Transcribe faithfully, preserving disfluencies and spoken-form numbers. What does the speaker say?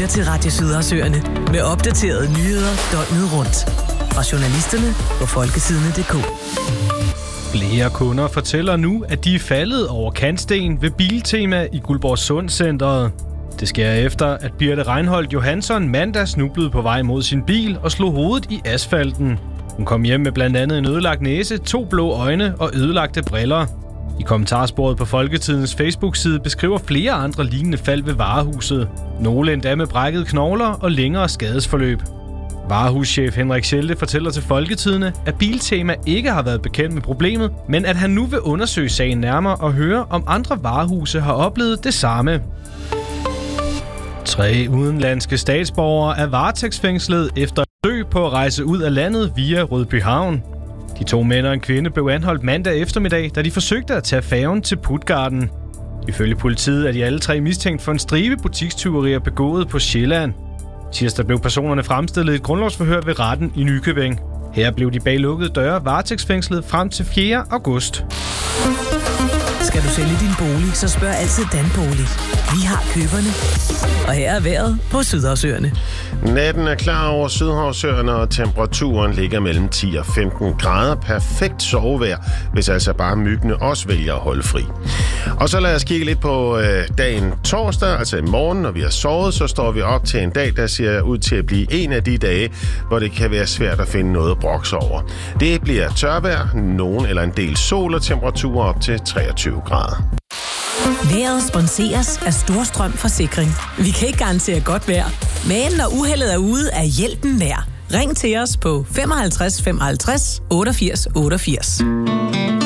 lytter til Radio Sydersøerne med opdaterede nyheder døgnet rundt. Fra journalisterne på folkesidene punktum d k. Flere kunder fortæller nu, at de er faldet over kantsten ved Biltema i Guldborg Sundcenteret. Det sker efter, at Birte Reinholdt Johansson mandag snublede på vej mod sin bil og slog hovedet i asfalten. Hun kom hjem med blandt andet en ødelagt næse, to blå øjne og ødelagte briller. I kommentarsporet på Folketidens Facebook-side beskriver flere andre lignende fald ved varehuset. Nogle endda med brækkede knogler og længere skadesforløb. Varehuschef Henrik Schelte fortæller til Folketidene, at Biltema ikke har været bekendt med problemet, men at han nu vil undersøge sagen nærmere og høre, om andre varehuse har oplevet det samme. Tre udenlandske statsborgere er varetægtsfængslet efter forsøg på at rejse ud af landet via Rødbyhavn. De to mænd og en kvinde blev anholdt mandag eftermiddag, da de forsøgte at tage færgen til Puttgarden. Ifølge politiet er de alle tre mistænkt for en stribe butikstyverier begået på Sjælland. Tirsdag blev personerne fremstillet i et grundlovsforhør ved retten i Nykøbing. Her blev de bag lukkede døre varetægtsfængslet frem til fjerde august. Skal du sælge din bolig, så spørg altid Danbolig. Vi har køberne. Og her er vejret på Sydersøerne. Natten er klar over Sydhavsøerne, og temperaturen ligger mellem ti og femten grader. Perfekt sovevejr, hvis altså bare myggene også vælger at holde fri. Og så lad os kigge lidt på øh, dagen torsdag, altså i morgen, når vi har sovet, så står vi op til en dag, der ser ud til at blive en af de dage, hvor det kan være svært at finde noget at brokse over. Det bliver tørvejr, nogen eller en del sol og temperaturer op til treogtyve grader. Vejret sponseres af Storstrøm Forsikring. Vi kan ikke garantere godt vejr, men når uheldet er ude, er hjælpen nær. Ring til os på femoghalvtreds femoghalvtreds otteogfirs otteogfirs.